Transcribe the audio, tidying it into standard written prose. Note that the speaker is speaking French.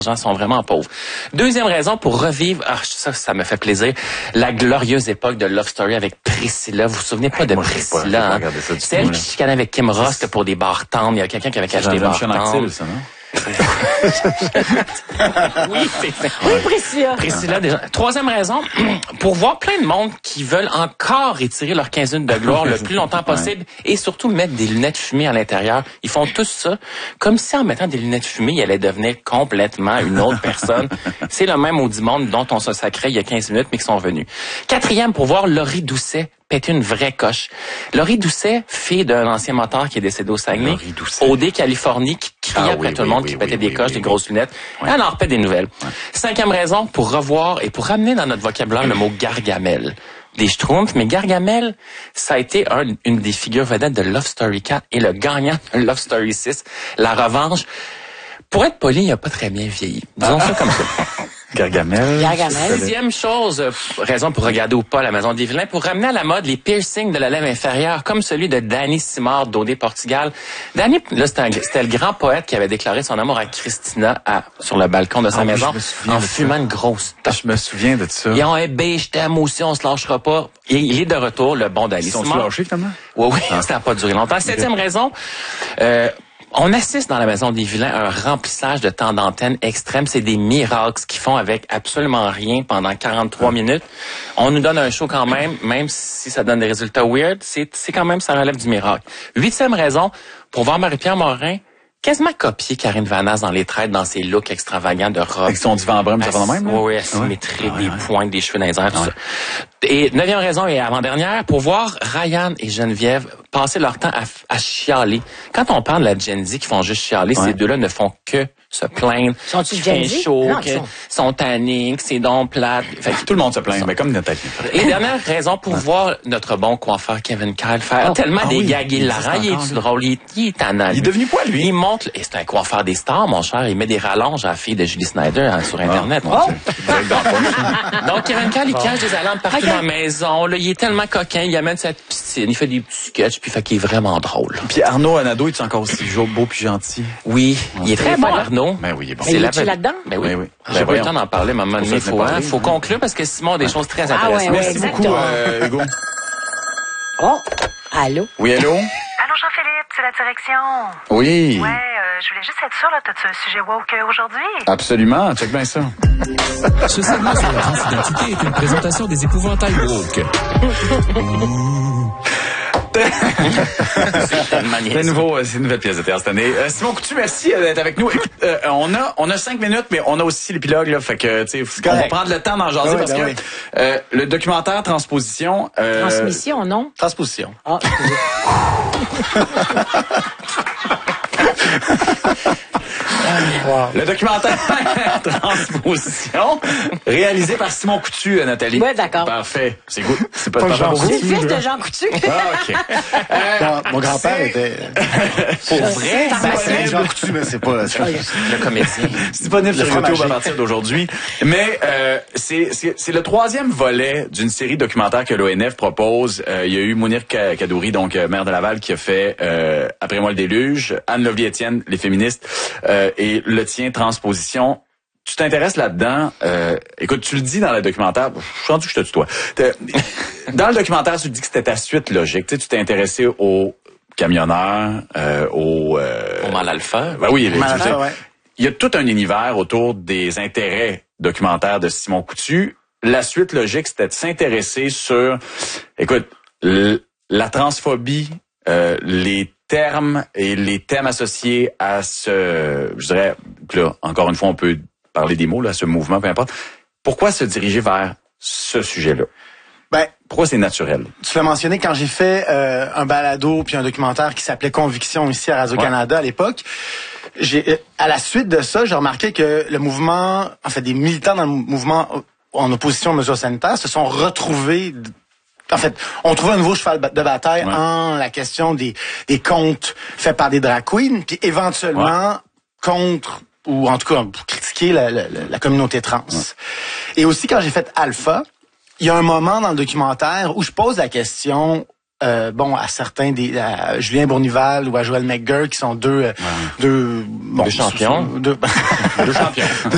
gens sont vraiment pauvres. Deuxième raison pour revivre, ça me fait plaisir, la glorieuse époque de Love Story avec Priscilla. Vous vous souvenez pas de Priscilla? C'est elle qui chicanait avec Kim Ross pour des bartendes. Il y a quelqu'un qui avait caché des bartendes. Oui, Priscilla. Priscilla, déjà. Troisième raison, pour voir plein de monde qui veulent encore étirer leur quinzaine de gloire le plus longtemps possible et surtout mettre des lunettes fumées à l'intérieur. Ils font tous ça comme si en mettant des lunettes fumées, ils allaient devenir complètement une autre personne. C'est le même maudit monde dont on se sacrait il y a 15 minutes, mais qui sont venus. Quatrième, pour voir Laurie Doucet péter une vraie coche. Laurie Doucet, fille d'un ancien moteur qui est décédé au Saguenay, OD Californie, qui criait après tout le monde, qui pétait des coches, des grosses lunettes. Elle en repète des nouvelles. Cinquième raison, pour revoir et pour ramener dans notre vocabulaire le mot Gargamel. Des Schtroumpfs, mais Gargamel, ça a été une des figures vedettes de Love Story 4 et le gagnant de Love Story 6, La Revanche. Pour être poli, il a pas très bien vieilli. Disons ça comme ça. Gargamel. Sixième chose, raison pour regarder ou pas la Maison des Vilains, pour ramener à la mode les piercings de la lèvre inférieure, comme celui de Danny Simard d'Odé Portugal. Danny, là, c'était le grand poète qui avait déclaré son amour à Christina sur le balcon de sa maison en fumant une grosse top. Je me souviens de ça. Ils ont je t'aime aussi, on se lâchera pas. Et il est de retour, le bon Danny Simard. Ils sont lâchés, finalement? Oui, ça n'a pas duré longtemps. Septième raison, on assiste dans la Maison des Vilains à un remplissage de temps d'antenne extrême. C'est des miracles qu'ils font avec absolument rien pendant 43 minutes. On nous donne un show quand même si ça donne des résultats weird. C'est quand même, ça relève du miracle. Huitième raison, pour voir Marie-Pierre Morin quasiment copier Karine Vanasse dans les traites, dans ses looks extravagants de robe. Avec son divan brun, ça va de même, là? Oui, asymétrique, des pointes, des cheveux dans les airs, tout ça. Et neuvième raison et avant-dernière, pour voir Ryan et Geneviève passer leur temps à chialer. Quand on parle de la Gen Z qui font juste chialer, ces deux-là ne font que se plaindre. Sont-tu Gen Z? Chaud, sont tannés, que c'est donc plate. Tout le monde se plaint, mais comme Nathalie. Et dernière raison pour voir notre bon coiffeur Kevin Kyle faire tellement des gags hilarants. Il est drôle, il est tannant. Il est devenu quoi, lui? Il monte, et c'est un coiffeur des stars, mon cher. Il met des rallonges à la fille de Julie Snyder sur Internet. Donc, Kevin Kyle, il cache des alarmes partout dans la maison. Là, il est tellement coquin, il amène sa piscine, il fait des petits sketchs, puis fait qu'il est vraiment drôle. Puis Arnaud Anado, il est encore aussi beau puis gentil? Oui, il est très bon, Arnaud. Ben oui, il est bon. Mais es-tu là-dedans? Ben oui. J'ai pas eu le temps d'en parler, mais à un moment donné, faut conclure parce que Simon a des choses très intéressantes. Merci beaucoup, Hugo. Oh, allô? Oui, allô? Allô, Jean-Philippe, c'est la direction. Oui. Ouais, je voulais juste être sûre, là, t'as-tu un sujet woke aujourd'hui? Absolument, check bien ça. Ce segment sur la transidentité est une présentation des épouvantails woke. C'est une nouvelle pièce de théâtre cette année. Simon Coutu, merci d'être avec nous. Écoute, on a 5 minutes, mais on a aussi l'épilogue, là. Fait que, tu sais, on va prendre le temps d'en jaser parce que le documentaire Transposition. Transmission, non? Transposition. Ah, wow. Le documentaire Transposition, réalisé par Simon Coutu, Nathalie. Oui, d'accord. Parfait. C'est good. C'est pas Jean Coutu. C'est le fils de Jean Coutu. Ah, OK. Mon grand-père était... Pour vrai? C'est Jean Coutu, mais c'est pas... Le comédien. C'est disponible sur YouTube à partir d'aujourd'hui. Mais c'est le troisième volet d'une série documentaire que l'ONF propose. Il y a eu Mounir Kadouri, donc maire de Laval, qui a fait Après moi le déluge, Anne Lovely-Étienne, Les féministes, et le tien, Transposition. Tu t'intéresses là-dedans. Écoute, tu le dis dans le documentaire. Je suis rendu que je te tutoie. Dans le documentaire, tu dis que c'était ta suite logique. Tu t'es intéressé aux camionneurs, au mal à le faire. Ben oui, il y a tout un univers autour des intérêts documentaires de Simon Coutu. La suite logique, c'était de s'intéresser sur, écoute, la transphobie, les termes et les thèmes associés à je dirais, là, encore une fois, on peut parler des mots, là, ce mouvement, peu importe. Pourquoi se diriger vers ce sujet-là? Ben, pourquoi c'est naturel? Tu l'as mentionné quand j'ai fait un balado puis un documentaire qui s'appelait Conviction ici à Radio-Canada à l'époque. À la suite de ça, j'ai remarqué que le mouvement, en fait, des militants dans le mouvement en opposition aux mesures sanitaires se sont retrouvés. En fait, on trouvait un nouveau cheval de bataille en la question des contes faits par des drag queens, puis éventuellement contre, ou en tout cas pour critiquer la communauté trans. Et aussi, quand j'ai fait Alpha, il y a un moment dans le documentaire où je pose la question à certains à Julien Bournival ou à Joël McGurk, qui sont deux champions. Deux champions.